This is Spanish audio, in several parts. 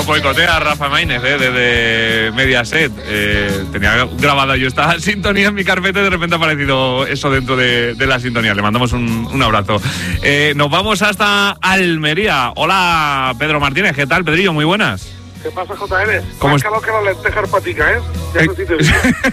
Nos boicotea Rafa Maínez, desde Mediaset. Tenía grabada yo esta sintonía en mi carpeta y de repente ha aparecido eso dentro de la sintonía. Le mandamos un abrazo. Nos vamos hasta Almería. Hola, Pedro Martínez. ¿Qué tal, Pedrillo? Muy buenas. ¿Qué pasa, JL? Más calor que la lenteja arpática, ¿eh? Ya no te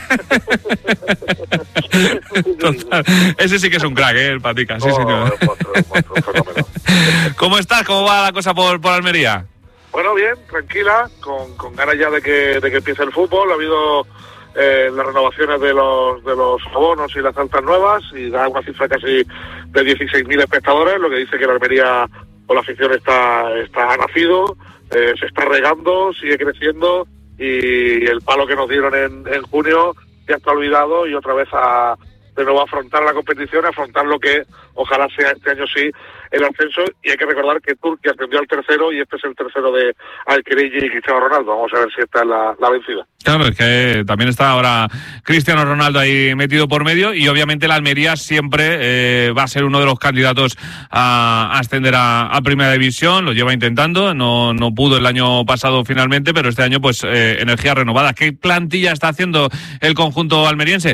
Total. Ese sí que es un crack, el Patica. Sí, señor. Fenómeno. ¿Cómo estás? ¿Cómo va la cosa por Almería? Bueno, bien, tranquila, con ganas ya de que empiece el fútbol. Ha habido las renovaciones de los abonos y las altas nuevas, y da una cifra casi de 16.000 espectadores, lo que dice que la Almería o la afición ha nacido, se está regando, sigue creciendo, y el palo que nos dieron en junio ya está olvidado, y otra vez de nuevo afrontar la competición, afrontar lo que ojalá sea este año sí el ascenso. Y hay que recordar que Turquía ascendió al tercero y este es el tercero de Al-Khelaifi y Cristiano Ronaldo. Vamos a ver si esta es la vencida. Claro, es que también está ahora Cristiano Ronaldo ahí metido por medio, y obviamente la Almería siempre va a ser uno de los candidatos a ascender a Primera División. Lo lleva intentando, no pudo el año pasado finalmente, pero este año pues energía renovada. ¿Qué plantilla está haciendo el conjunto almeriense?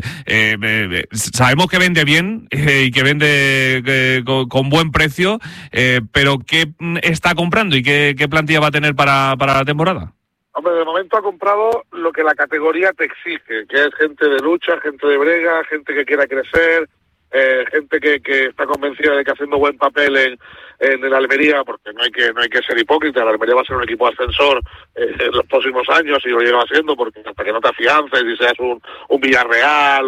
Sabemos que vende bien y que vende con buen precio, pero ¿qué está comprando y qué plantilla va a tener para la temporada? Hombre, de momento ha comprado lo que la categoría te exige, que es gente de lucha, gente de brega, gente que quiera crecer, gente que está convencida de que haciendo buen papel en el Almería, porque no hay que ser hipócrita. El Almería va a ser un equipo ascensor en los próximos años, y lo lleva haciendo, porque hasta que no te afiances y seas un Villarreal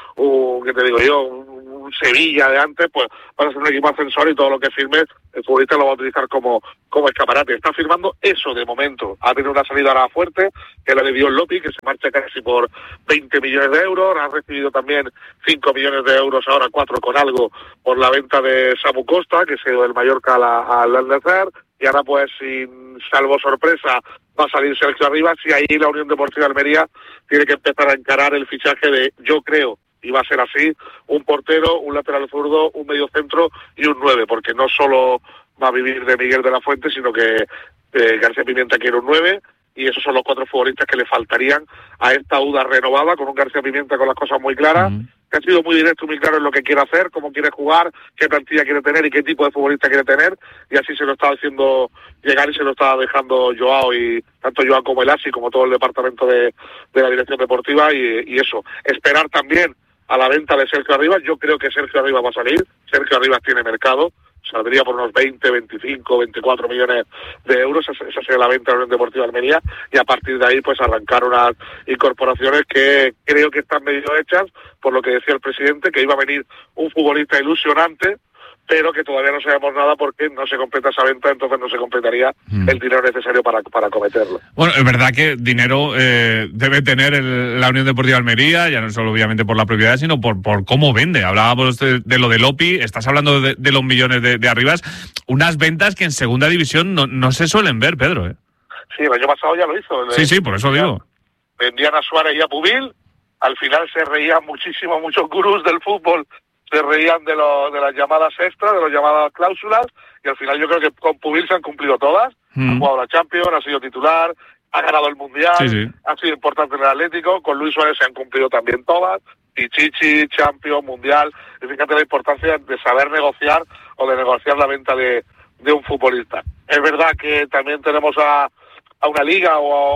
o ¿qué te digo yo? Un Sevilla de antes, pues van a ser un equipo ascensor, y todo lo que firme el futbolista lo va a utilizar como escaparate. Está firmando eso de momento. Ha tenido una salida ahora fuerte, que la de Dion Lopi, que se marcha casi por 20 millones de euros. Ha recibido también 5 millones de euros, ahora 4 con algo, por la venta de Samu Costa, que se ha ido del Mallorca al Al-Nassr. Y ahora, pues, sin salvo sorpresa, va a salir Sergio Arribas, y ahí la Unión Deportiva Almería tiene que empezar a encarar el fichaje de, yo creo, y va a ser así, un portero, un lateral zurdo, un mediocentro y un 9, porque no solo va a vivir de Miguel de la Fuente, sino que García Pimienta quiere un 9, y esos son los 4 futbolistas que le faltarían a esta UDA renovada, con un García Pimienta con las cosas muy claras, que ha sido muy directo y muy claro en lo que quiere hacer, cómo quiere jugar, qué plantilla quiere tener y qué tipo de futbolista quiere tener, y así se lo estaba haciendo llegar y se lo estaba dejando Joao, y tanto Joao como el ASI, como todo el departamento de la dirección deportiva, y eso, esperar también a la venta de Sergio Arribas. Yo creo que Sergio Arribas va a salir. Sergio Arribas tiene mercado, saldría por unos 20, 25, 24 millones de euros. Esa sería la venta de la Unión Deportiva Almería, y a partir de ahí pues arrancar unas incorporaciones que creo que están medio hechas, por lo que decía el presidente, que iba a venir un futbolista ilusionante, pero que todavía no sabemos nada porque no se completa esa venta, entonces no se completaría el dinero necesario para acometerlo. Bueno, es verdad que dinero debe tener la Unión Deportiva Almería, ya no solo obviamente por la propiedad, sino por cómo vende. Hablábamos de lo de Lopi, estás hablando de los millones de Arribas, unas ventas que en segunda división no se suelen ver, Pedro. Sí, el año pasado ya lo hizo. Sí, por eso digo. Vendían a Suárez y a Pubil, al final se reían muchos gurús del fútbol, se reían de las llamadas extras, de las llamadas cláusulas, y al final yo creo que con Pubil se han cumplido todas. Ha jugado la Champions, ha sido titular, ha ganado el Mundial, ha sido importante en el Atlético. Con Luis Suárez se han cumplido también todas, Pichichi, Champions, Mundial. Y fíjate la importancia de saber negociar o de negociar la venta de un futbolista. Es verdad que también tenemos a una liga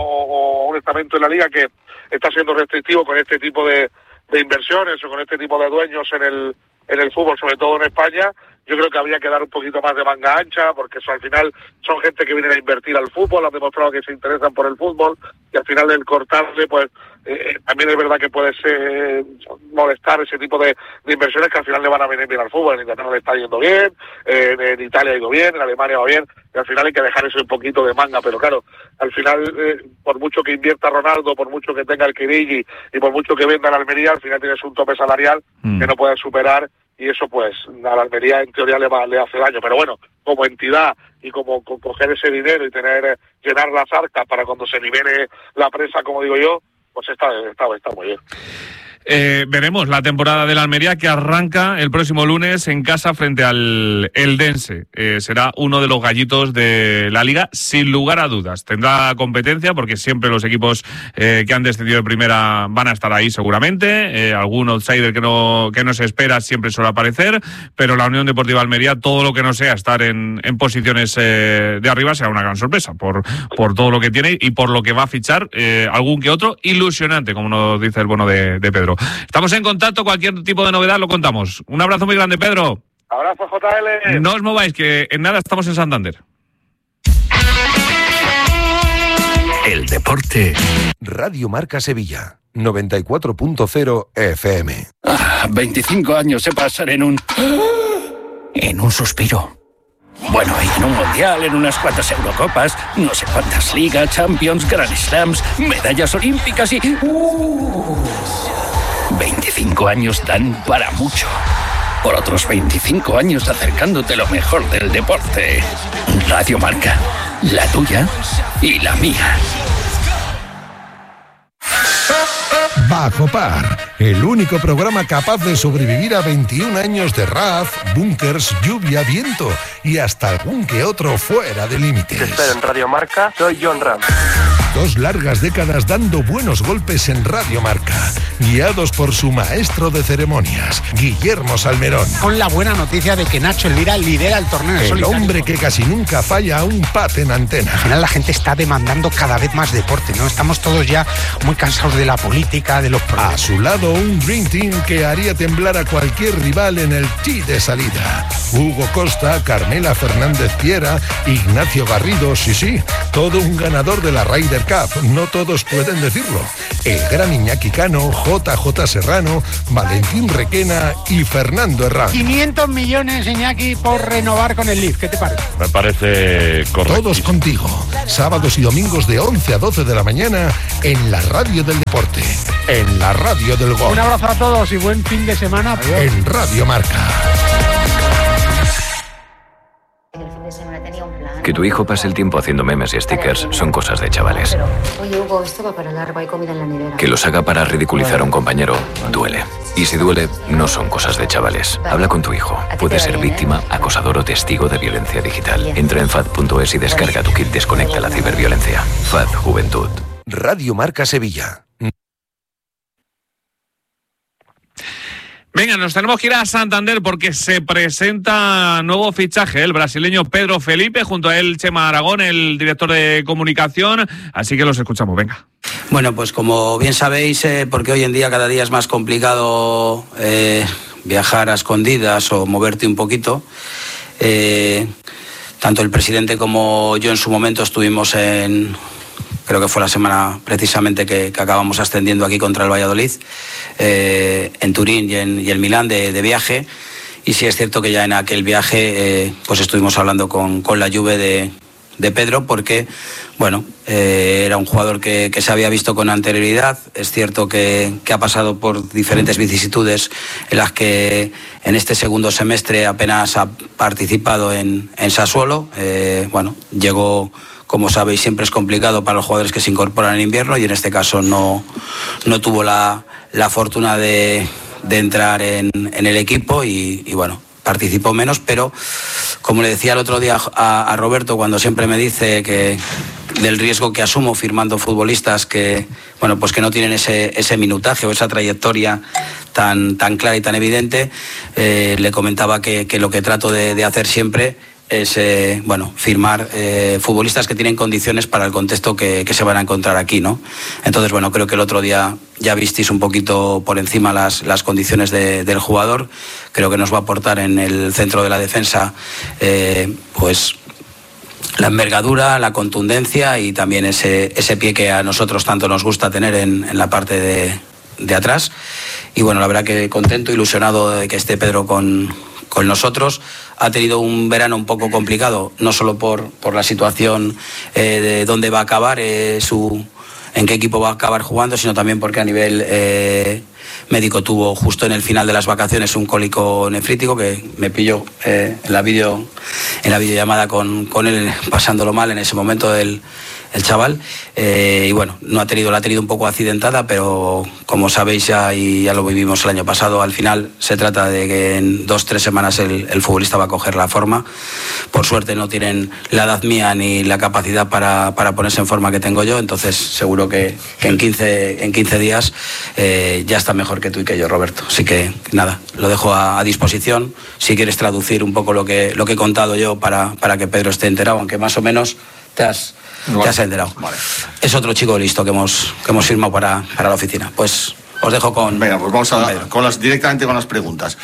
o un estamento en la liga que está siendo restrictivo con este tipo de inversiones o con este tipo de dueños en el fútbol, sobre todo en España. Yo creo que habría que dar un poquito más de manga ancha, porque eso al final son gente que viene a invertir al fútbol, han demostrado que se interesan por el fútbol, y al final del cortarle, pues también es verdad que puede ser molestar ese tipo de inversiones que al final le van a venir bien al fútbol. En Inglaterra le está yendo bien, en Italia ha ido bien, en Alemania va bien, y al final hay que dejar eso un poquito de manga. Pero claro, al final, por mucho que invierta Ronaldo, por mucho que tenga el Khelaifi y por mucho que venda la Almería, al final tienes un tope salarial que no puedes superar, y eso pues a la Almería en teoría le hace daño. Pero bueno, como entidad y como coger ese dinero y llenar las arcas para cuando se libere la presa, como digo yo, pues está muy bien. Veremos la temporada de la Almería, que arranca el próximo lunes en casa frente al Eldense. Será uno de los gallitos de la Liga, sin lugar a dudas. Tendrá competencia porque siempre los equipos que han descendido de primera van a estar ahí seguramente. Algún outsider que no se espera siempre suele aparecer, pero la Unión Deportiva Almería, todo lo que no sea estar en posiciones de arriba, será una gran sorpresa por todo lo que tiene y por lo que va a fichar algún que otro ilusionante, como nos dice el bueno de Pedro. Estamos en contacto, cualquier tipo de novedad lo contamos. Un abrazo muy grande, Pedro. Abrazo, JL. No os mováis, que en nada estamos en Santander. El deporte. Radio Marca Sevilla, 94.0 FM. 25 años se pasan en un suspiro. Bueno, en un mundial, en unas cuantas Eurocopas, no sé cuántas ligas, Champions, Grand Slams, medallas olímpicas y... 25 años dan para mucho. Por otros 25 años acercándote lo mejor del deporte. Radio Marca, la tuya y la mía. Bajo Par, el único programa capaz de sobrevivir a 21 años de RAF, búnkers, lluvia, viento y hasta algún que otro fuera de límites. Te espero en Radio Marca, soy John Ram. 2 largas décadas dando buenos golpes en Radio Marca, guiados por su maestro de ceremonias, Guillermo Salmerón. Con la buena noticia de que Nacho Elvira lidera el torneo. El hombre que casi nunca falla un pat en antena. Al final la gente está demandando cada vez más deporte, ¿no? Estamos todos ya muy cansados de la política, de los problemas. A su lado un Dream Team que haría temblar a cualquier rival en el tee de salida. Hugo Costa, Carmela Fernández Piera, Ignacio Garrido, sí, todo un ganador de la Ryder Cup, no todos pueden decirlo. El gran Iñaki Cano, JJ Serrano, Valentín Requena y Fernando Herrán. 500 millones, Iñaki, por renovar con el Leaf, ¿qué te parece? Me parece correcto. Todos contigo, sábados y domingos de 11 a 12 de la mañana en la radio del deporte, en la radio del gol. Un abrazo a todos y buen fin de semana. Adiós. En Radio Marca. Que tu hijo pase el tiempo haciendo memes y stickers son cosas de chavales. Oye, Hugo, esto va para largo, hay comida en la nevera. Que los haga para ridiculizar a un compañero duele. Y si duele, no son cosas de chavales. Habla con tu hijo. Puede ser víctima, acosador o testigo de violencia digital. Entra en FAD.es y descarga tu kit Desconecta la ciberviolencia. FAD Juventud. Radio Marca Sevilla. Venga, nos tenemos que ir a Santander porque se presenta nuevo fichaje, el brasileño Pedro Felipe, junto a él Chema Aragón, el director de comunicación, así que los escuchamos, venga. Bueno, pues como bien sabéis, porque hoy en día cada día es más complicado viajar a escondidas o moverte un poquito, tanto el presidente como yo en su momento estuvimos creo que fue la semana precisamente que acabamos ascendiendo aquí contra el Valladolid, en Turín y en Milán de viaje, y sí es cierto que ya en aquel viaje pues estuvimos hablando con la Juve de Pedro, porque bueno, era un jugador que se había visto con anterioridad. Es cierto que ha pasado por diferentes vicisitudes en las que en este segundo semestre apenas ha participado en Sassuolo. Bueno, llegó, como sabéis, siempre es complicado para los jugadores que se incorporan en invierno, y en este caso no tuvo la fortuna de entrar en el equipo y bueno, participó menos, pero como le decía el otro día a Roberto, cuando siempre me dice que del riesgo que asumo firmando futbolistas que, bueno, pues que no tienen ese minutaje o esa trayectoria tan clara y tan evidente, le comentaba que lo que trato de hacer siempre es bueno, firmar futbolistas que tienen condiciones para el contexto que se van a encontrar aquí, ¿no? Entonces, bueno, creo que el otro día ya visteis un poquito por encima las condiciones del jugador. Creo que nos va a aportar en el centro de la defensa pues la envergadura, la contundencia y también ese pie que a nosotros tanto nos gusta tener en la parte de atrás. Y bueno, la verdad que contento, ilusionado de que esté Pedro con nosotros. Ha tenido un verano un poco complicado, no solo por la situación de dónde va a acabar, en qué equipo va a acabar jugando, sino también porque a nivel médico tuvo justo en el final de las vacaciones un cólico nefrítico que me pilló en la videollamada con él pasándolo mal en ese momento el chaval, y bueno, la ha tenido un poco accidentada, pero como sabéis ya y ya lo vivimos el año pasado, al final se trata de que en 2-3 semanas el futbolista va a coger la forma. Por suerte no tienen la edad mía ni la capacidad para ponerse en forma que tengo yo, entonces seguro que en 15 días ya está mejor que tú y que yo, Roberto. Así que nada, lo dejo a disposición. Si quieres traducir un poco lo que he contado yo para que Pedro esté enterado, aunque más o menos te has enterado. Vale. Es otro chico listo que hemos firmado para la oficina. Pues os dejo con... Venga, pues vamos directamente con las preguntas.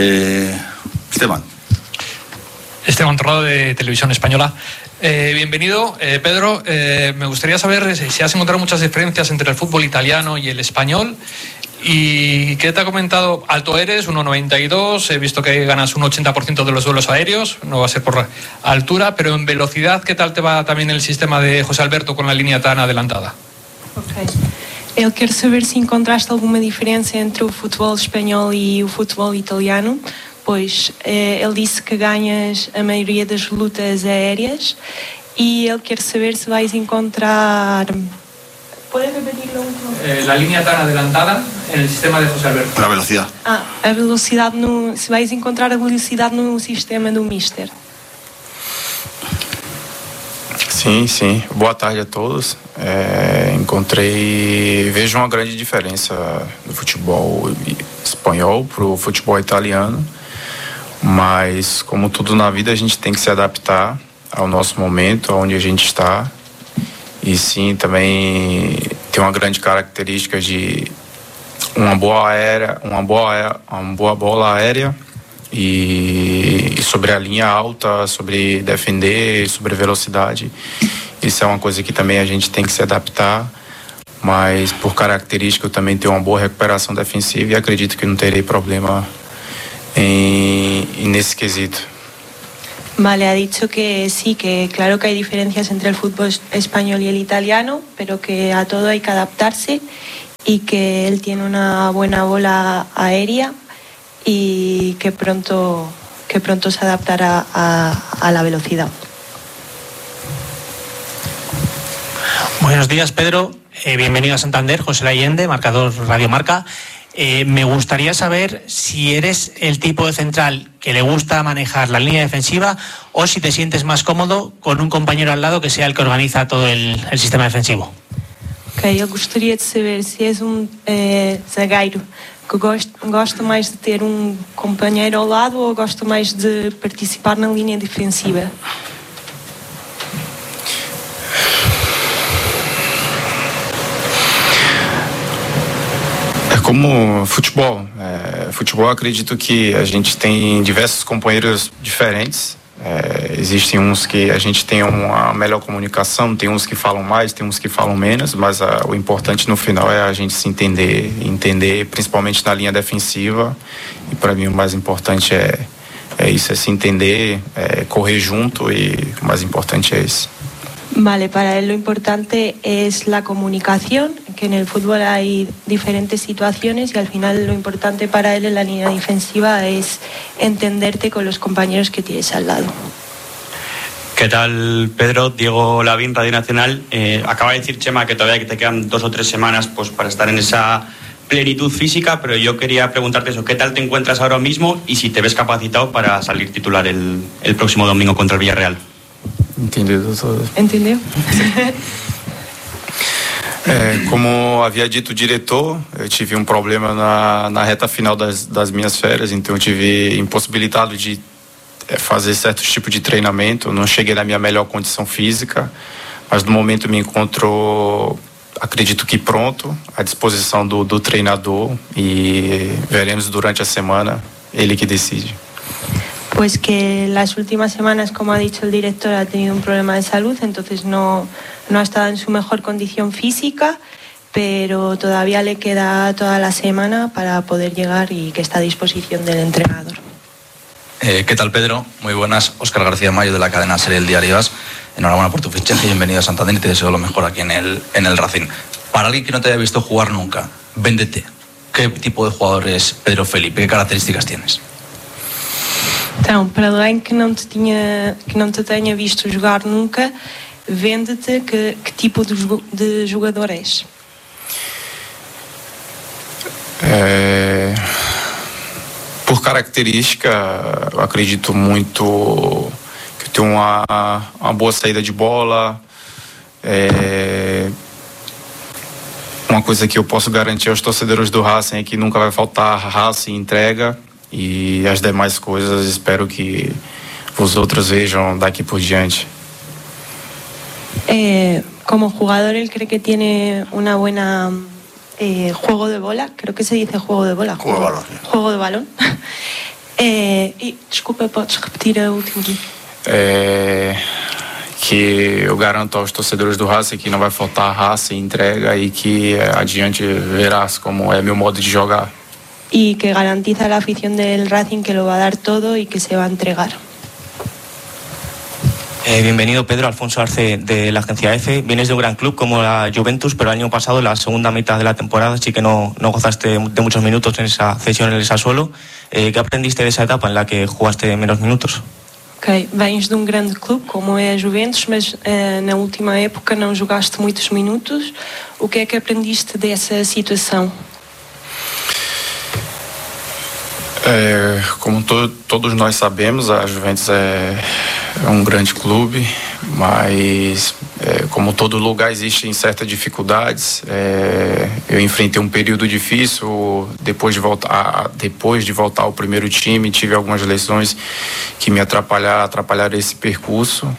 Esteban Torrado, de Televisión Española. Bienvenido, Pedro. Me gustaría saber si has encontrado muchas diferencias entre el fútbol italiano y el español. ¿Y qué te ha comentado? Alto eres, 1,92, he visto que ganas un 80% de los duelos aéreos, no va a ser por altura, pero en velocidad, ¿qué tal te va también el sistema de José Alberto con la línea tan adelantada? Ok. Eu quero saber se encontraste alguma diferença entre o futebol espanhol e o futebol italiano, pois ele disse que ganhas a maioria das lutas aéreas e ele quer saber se vais encontrar... ¿Puedes repetirlo? La línea tan adelantada en el sistema de José Alberto. La velocidad. A velocidade se vais encontrar a velocidade no sistema do Mister. Sim. Boa tarde a todos. Vejo uma grande diferença do futebol espanhol para o futebol italiano, mas como tudo na vida a gente tem que se adaptar ao nosso momento, aonde a gente está. E sim, também tem uma grande característica de uma boa bola aérea e sobre a linha alta, sobre defender, sobre velocidade. Isso é uma coisa que também a gente tem que se adaptar, mas por característica eu também tenho uma boa recuperação defensiva e acredito que não terei problema nesse quesito. Vale, ha dicho que sí, que claro que hay diferencias entre el fútbol español y el italiano, pero que a todo hay que adaptarse y que él tiene una buena bola aérea y que pronto se adaptará a la velocidad. Buenos días, Pedro. Bienvenido a Santander, José Allende, marcador Radio Marca. Me gustaría saber si eres el tipo de central que le gusta manejar la línea defensiva o si te sientes más cómodo con un compañero al lado que sea el que organiza todo el sistema defensivo. Ok, eu gostaria de saber se és zagueiro que gosta mais de ter companheiro ao lado ou gosta mais de participar na linha defensiva. Como futebol. Futebol, acredito que a gente tem diversos companheiros diferentes. Existem uns que a gente tem uma melhor comunicação, tem uns que falam mais, tem uns que falam menos, mas o importante no final é a gente se entender principalmente na linha defensiva. E para mim o mais importante é isso, é se entender, correr junto, e o mais importante é isso. Vale, para él lo importante es la comunicación, que en el fútbol hay diferentes situaciones y al final lo importante para él en la línea defensiva es entenderte con los compañeros que tienes al lado. ¿Qué tal, Pedro? Diego Lavín, Radio Nacional. Acaba de decir Chema que todavía te quedan 2 o 3 semanas pues, para estar en esa plenitud física, pero yo quería preguntarte eso, ¿qué tal te encuentras ahora mismo y si te ves capacitado para salir titular el próximo domingo contra el Villarreal? Entendido todo. Entendeu? Como havia dito o diretor, eu tive um problema na reta final das minhas férias, então eu tive impossibilitado de fazer certos tipos de treinamento. Eu não cheguei na minha melhor condição física, mas no momento me encontro, acredito que pronto, à disposição do treinador, e veremos durante a semana, ele que decide. Pues que las últimas semanas, como ha dicho el director, ha tenido un problema de salud, entonces no ha estado en su mejor condición física, pero todavía le queda toda la semana para poder llegar y que está a disposición del entrenador. ¿Qué tal, Pedro? Muy buenas. Óscar García Mayo, de la cadena Ser El Diario As. Enhorabuena por tu fichaje y bienvenido a Santander, y te deseo lo mejor aquí en el Racing. Para alguien que no te haya visto jugar nunca, véndete. ¿qué tipo de jugador es Pedro Felipe? ¿Qué características tienes? Então, para alguém que não te tenha visto jogar nunca, vende-te que tipo de jogador és? Por característica, eu acredito muito que eu tenho uma boa saída de bola. Uma coisa que eu posso garantir aos torcedores do Racing é que nunca vai faltar raça e entrega. E as demais coisas espero que os outros vejam daqui por diante. Como jugador, él cree que tiene una buena juego de bola, creo que se dice juego de bola. Juego de balón. E desculpa, podes repetir a última? Que eu garanto aos torcedores do Racing que não vai faltar raça e entrega e que adiante verás como é meu modo de jogar. Y que garantiza a la afición del Racing que lo va a dar todo y que se va a entregar. Bienvenido, Pedro. Alfonso Arce, de la agencia EFE. Vienes de un gran club como la Juventus, pero el año pasado, la segunda mitad de la temporada, sí que no gozaste de muchos minutos en esa cesión en el Sassuolo. ¿Qué aprendiste de esa etapa en la que jugaste menos minutos? Ok, vens de um grande clube como é a Juventus, mas na última época não jogaste muitos minutos. O que é que aprendiste dessa situação? Como todos nós sabemos, a Juventus é um grande clube, mas como todo lugar existem certas dificuldades. Eu enfrentei um período difícil depois de voltar ao primeiro time, tive algumas lesões que me atrapalharam esse percurso.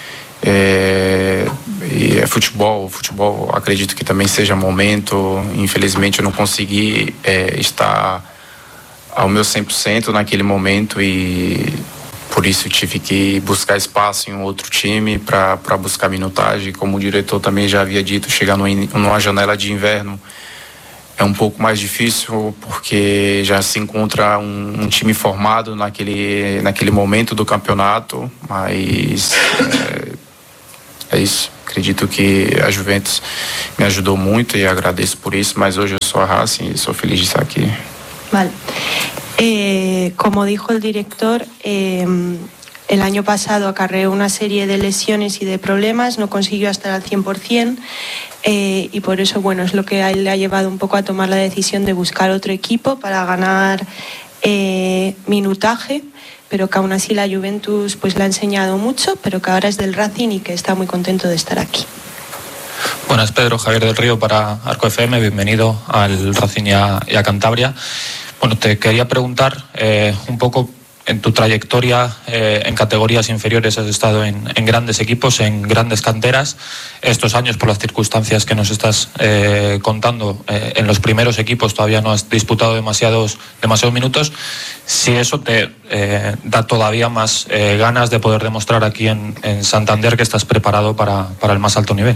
E é futebol, acredito que também seja momento. Infelizmente eu não consegui estar ao meu 100% naquele momento e por isso tive que buscar espaço em um outro time para buscar minutagem. Como o diretor também já havia dito, chegar numa janela de inverno é um pouco mais difícil porque já se encontra um time formado naquele momento do campeonato, mas é isso. Acredito que a Juventus me ajudou muito e agradeço por isso, mas hoje eu sou a Racing e sou feliz de estar aqui. Vale. Como dijo el director, el año pasado acarreó una serie de lesiones y de problemas, no consiguió estar al 100%, y por eso, bueno, es lo que a él le ha llevado un poco a tomar la decisión de buscar otro equipo para ganar minutaje, pero que aún así la Juventus pues le ha enseñado mucho, pero que ahora es del Racing y que está muy contento de estar aquí. Buenas, Pedro. Javier del Río para Arco FM. Bienvenido al Racing y a Cantabria. Bueno, te quería preguntar un poco en tu trayectoria en categorías inferiores. Has estado en grandes equipos, en grandes canteras. Estos años, por las circunstancias que nos estás contando, en los primeros equipos todavía no has disputado demasiados minutos. Si eso te da todavía más ganas de poder demostrar aquí en Santander que estás preparado para el más alto nivel.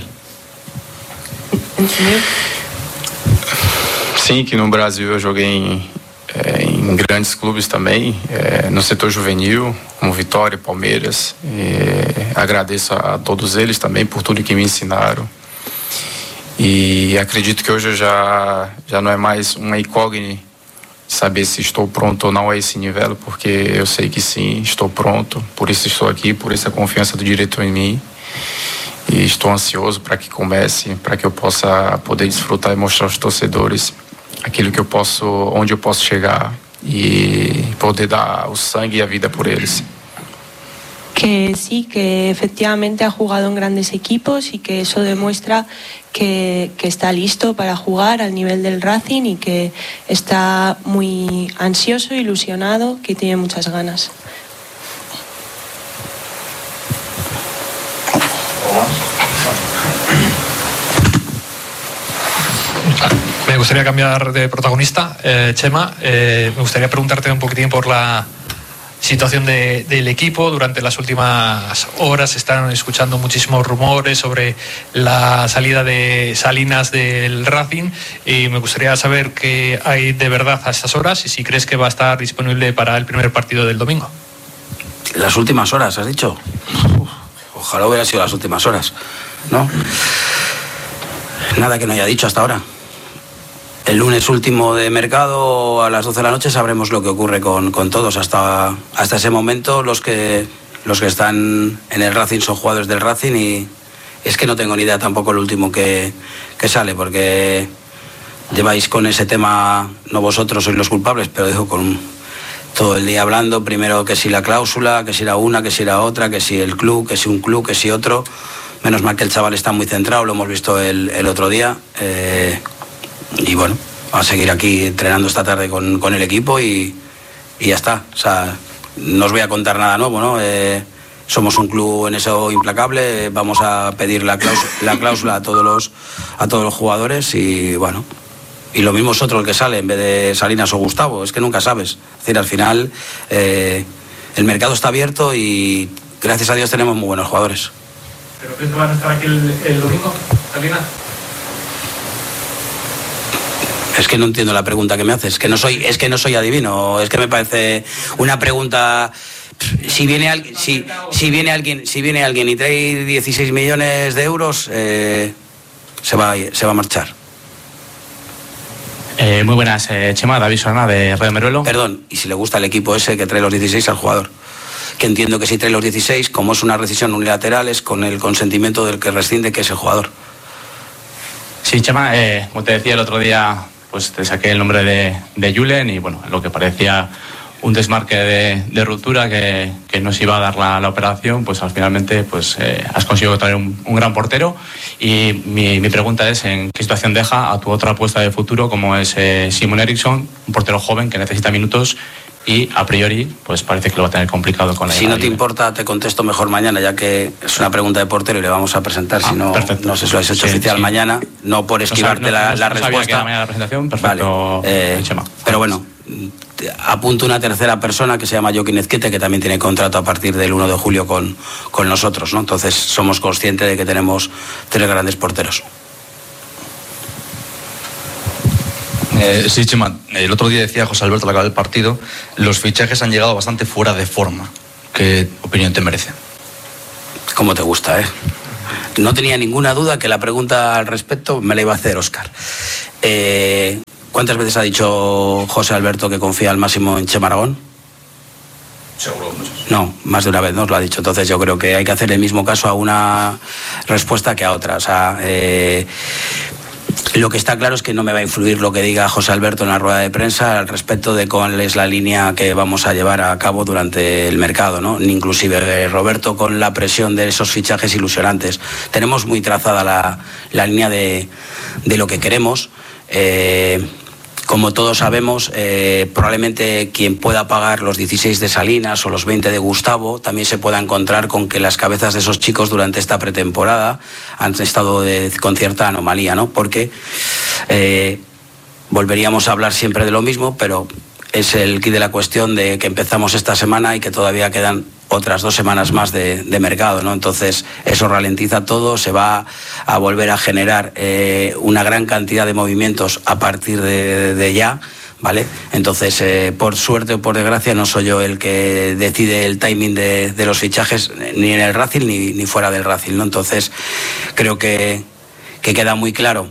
Sim, que no Brasil eu joguei em grandes clubes também, no setor juvenil, como Vitória, Palmeiras. Agradeço a todos eles também por tudo que me ensinaram. E acredito que hoje eu já não é mais uma incógnita saber se estou pronto ou não a esse nível, porque eu sei que sim, estou pronto, por isso estou aqui, por isso a confiança do diretor em mim. E estou ansioso para que comece, para que eu possa poder desfrutar e mostrar aos torcedores aquilo que eu posso, onde eu posso chegar e poder dar o sangue e a vida por eles. Que sí, que efectivamente ha jugado en grandes equipos y que eso demuestra que está listo para jugar al nivel del Racing y que está muy ansioso, ilusionado, que tiene muchas ganas. Me gustaría cambiar de protagonista, Chema. Me gustaría preguntarte un poquitín por la situación del equipo. Durante las últimas horas se están escuchando muchísimos rumores sobre la salida de Salinas del Racing y me gustaría saber qué hay de verdad a estas horas y si crees que va a estar disponible para el primer partido del domingo. Las últimas horas, has dicho. Ojalá hubiera sido las últimas horas, ¿no? Nada que no haya dicho hasta ahora. El lunes último de mercado a las 12 de la noche sabremos lo que ocurre con todos. Hasta ese momento los que están en el Racing son jugadores del Racing y es que no tengo ni idea tampoco el último que sale, porque lleváis con ese tema, no vosotros sois los culpables, pero digo, con todo el día hablando, primero que si la cláusula, que si la una, que si la otra, que si el club, que si un club, que si otro. Menos mal que el chaval está muy centrado, lo hemos visto el otro día. Y bueno, va a seguir aquí entrenando esta tarde con el equipo y ya está. O sea, no os voy a contar nada nuevo, ¿no? Somos un club en eso implacable, vamos a pedir la cláusula a todos los jugadores y bueno, y lo mismo es otro el que sale en vez de Salinas o Gustavo, es que nunca sabes. Es decir, al final el mercado está abierto y gracias a Dios tenemos muy buenos jugadores. ¿Pero crees que van a estar aquí el domingo, Salinas? Es que no entiendo la pregunta que me haces, es que no soy adivino, es que me parece una pregunta. Si viene alguien y trae 16 millones de euros, se va a marchar. Muy buenas, Chema, David Solana de Radio Meruelo. Perdón, y si le gusta el equipo ese que trae los 16 al jugador. Que entiendo que si trae los 16, como es una rescisión unilateral, es con el consentimiento del que rescinde, que es el jugador. Sí, Chema, como te decía el otro día, pues te saqué el nombre de Julen y bueno, lo que parecía un desmarque de ruptura que nos iba a dar la operación, pues al finalmente pues has conseguido traer un gran portero y mi pregunta es en qué situación deja a tu otra apuesta de futuro como es Simon Eriksson, un portero joven que necesita minutos y a priori pues parece que lo va a tener complicado con la Si no te importa te contesto mejor mañana, ya que es una pregunta de portero y le vamos a presentar, si no, perfecto. No sé si lo has hecho oficial mañana, no por esquivarte la respuesta. Sabía que era mañana la presentación, perfecto, vale. Chema. Pero bueno, apunto una tercera persona que se llama Joaquín Ezquete, que también tiene contrato a partir del 1 de julio con nosotros, ¿no? Entonces somos conscientes de que tenemos 3 grandes porteros. Sí, Chema, el otro día decía José Alberto al acabar el partido, los fichajes han llegado bastante fuera de forma. ¿Qué opinión te merece? Como te gusta, ¿eh? No tenía ninguna duda que la pregunta al respecto me la iba a hacer Óscar. ¿Cuántas veces ha dicho José Alberto que confía al máximo en Chema Aragón? Seguro, muchas. No, más de una vez nos lo ha dicho. Entonces yo creo que hay que hacer el mismo caso a una respuesta que a otra. O sea, lo que está claro es que no me va a influir lo que diga José Alberto en la rueda de prensa al respecto de cuál es la línea que vamos a llevar a cabo durante el mercado, ¿no? Inclusive Roberto con la presión de esos fichajes ilusionantes. Tenemos muy trazada la línea de lo que queremos. Como todos sabemos, probablemente quien pueda pagar los 16 de Salinas o los 20 de Gustavo también se pueda encontrar con que las cabezas de esos chicos durante esta pretemporada han estado con cierta anomalía, ¿no? Porque volveríamos a hablar siempre de lo mismo, pero es el quid de la cuestión de que empezamos esta semana y que todavía quedan otras 2 semanas más de mercado, ¿no? Entonces eso ralentiza todo, se va a volver a generar una gran cantidad de movimientos a partir de ya, ¿vale? Entonces, por suerte o por desgracia, no soy yo el que decide el timing de los fichajes, ni en el Racing ni fuera del Racing, ¿no? Entonces creo que queda muy claro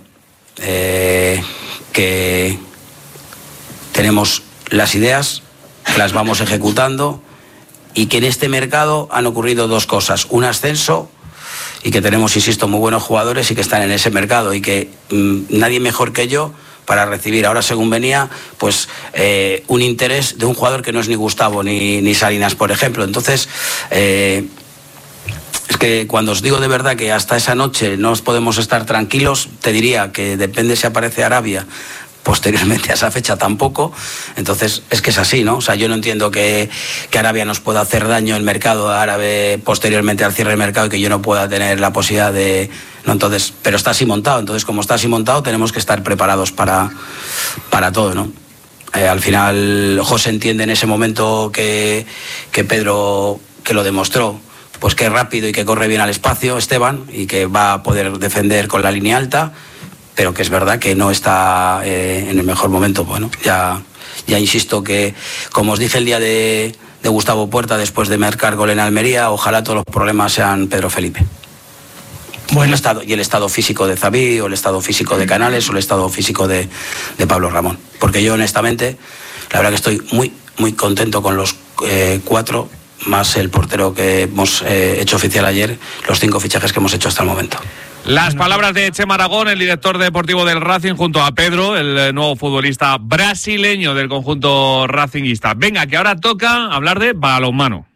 que tenemos las ideas, las vamos ejecutando y que en este mercado han ocurrido 2 cosas. Un ascenso y que tenemos, insisto, muy buenos jugadores y que están en ese mercado y que nadie mejor que yo para recibir ahora, según venía, pues un interés de un jugador que no es ni Gustavo ni Salinas, por ejemplo. Entonces, es que cuando os digo de verdad que hasta esa noche no podemos estar tranquilos, te diría que depende si aparece Arabia, posteriormente a esa fecha tampoco. Entonces es que es así, ¿no? O sea, yo no entiendo que Arabia nos pueda hacer daño el mercado árabe posteriormente al cierre del mercado y que yo no pueda tener la posibilidad de... No, entonces, pero está así montado. Entonces, como está así montado, tenemos que estar preparados para todo, ¿no? Al final, José entiende en ese momento que Pedro, que lo demostró, pues que es rápido y que corre bien al espacio, Esteban, y que va a poder defender con la línea alta, pero que es verdad que no está en el mejor momento. Bueno, ya insisto que, como os dije el día de Gustavo Puerta después de marcar gol en Almería, ojalá todos los problemas sean Pedro Felipe. Y el estado físico de Xavi, o el estado físico de Canales, o el estado físico de Pablo Ramón. Porque yo, honestamente, la verdad que estoy muy contento con los 4, más el portero que hemos hecho oficial ayer, los 5 fichajes que hemos hecho hasta el momento. Las palabras de Chema Aragón, el director deportivo del Racing, junto a Pedro, el nuevo futbolista brasileño del conjunto racingista. Venga, que ahora toca hablar de balonmano.